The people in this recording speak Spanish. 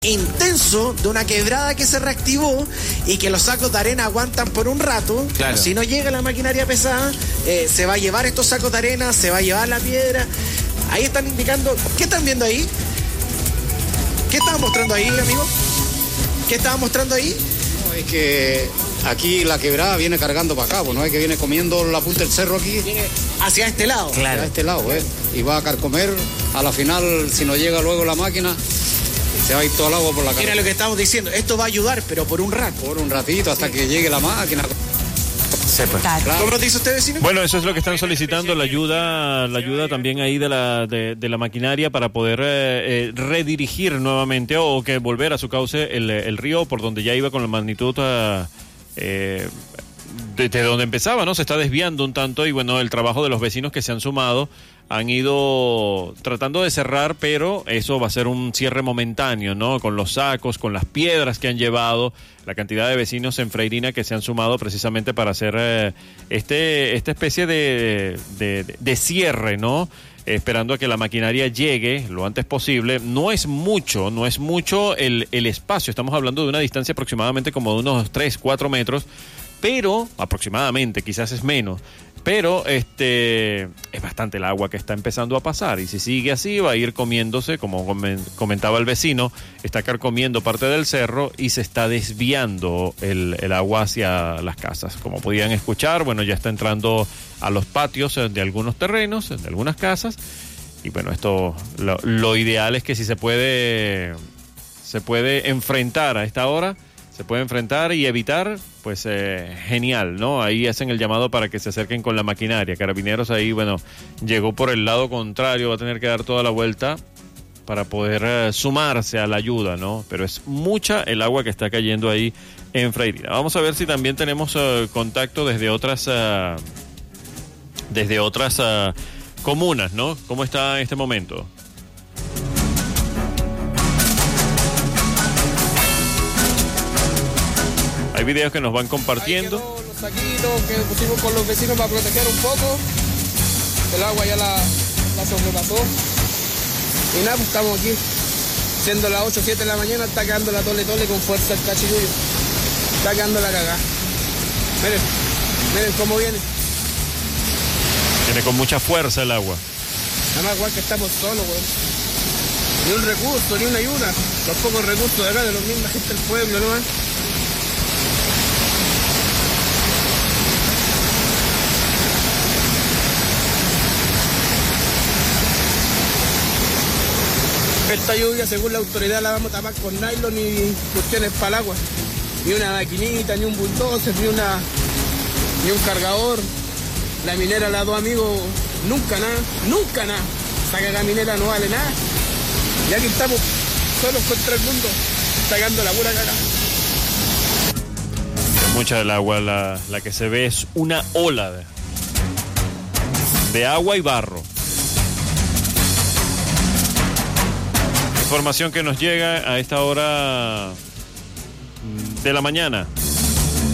intenso de una quebrada que se reactivó y que los sacos de arena aguantan por un rato. Claro. Si no llega la maquinaria pesada, se va a llevar estos sacos de arena, se va a llevar la piedra. Ahí están indicando. ¿Qué están viendo ahí? ¿Qué estaban mostrando ahí, amigo? ¿Qué estaban mostrando ahí? No, es que aquí la quebrada viene cargando para acá, pues no es que viene comiendo la punta del cerro aquí. Viene hacia este lado. Claro. Hacia este lado, y va a carcomer. A la final, si no llega luego la máquina, se va a ir todo el agua por la cara. Era lo que estamos diciendo. Esto va a ayudar, pero por un rato. Por un ratito, hasta que llegue la máquina. Sí, pues. Claro. ¿Cómo nos dice usted, vecino? Bueno, eso es lo que están solicitando, la ayuda también ahí de la maquinaria para poder redirigir nuevamente o que volver a su cauce el río por donde ya iba con la magnitud desde donde empezaba, ¿no? Se está desviando un tanto y bueno, el trabajo de los vecinos que se han sumado han ido tratando de cerrar, pero eso va a ser un cierre momentáneo, ¿no? Con los sacos, con las piedras que han llevado, la cantidad de vecinos en Freirina que se han sumado precisamente para hacer esta especie de cierre, ¿no? Esperando a que la maquinaria llegue lo antes posible. No es mucho el espacio, estamos hablando de una distancia aproximadamente como de unos 3-4 metros, pero aproximadamente, quizás es menos, pero es bastante el agua que está empezando a pasar y si sigue así va a ir comiéndose, como comentaba el vecino, está carcomiendo parte del cerro y se está desviando el agua hacia las casas. Como podían escuchar, bueno, ya está entrando a los patios de algunos terrenos, de algunas casas y bueno, esto lo ideal es que si se puede enfrentar a esta hora, se puede enfrentar y evitar, pues genial, ¿no? Ahí hacen el llamado para que se acerquen con la maquinaria. Carabineros ahí, bueno, llegó por el lado contrario, va a tener que dar toda la vuelta para poder sumarse a la ayuda, ¿no? Pero es mucha el agua que está cayendo ahí en Freirina. Vamos a ver si también tenemos contacto desde otras comunas, ¿no? ¿Cómo está en este momento? Hay videos que nos van compartiendo. Ahí quedó los saquitos que pusimos con los vecinos para proteger un poco. El agua ya la sobrepasó. Y nada, pues estamos aquí. Siendo las 8 o 7 de la mañana, está quedando la tole con fuerza el cachilluyo. Está quedando la cagada. Miren cómo viene. Viene con mucha fuerza el agua. Nada más igual que estamos solos, weón. Ni un recurso, ni una ayuda. Los pocos recursos de acá, de los mismos gente del pueblo, ¿no? Esta lluvia, según la autoridad, la vamos a tapar con nylon y cuestiones para el agua. Ni una maquinita, ni un bulldozer, ni un cargador. La minera, las dos amigos, nunca nada. Esta cagada minera no vale nada. Y aquí estamos solos contra el mundo, sacando la pura cagada. Mucha del agua, la que se ve es una ola de agua y barro. Información que nos llega a esta hora de la mañana.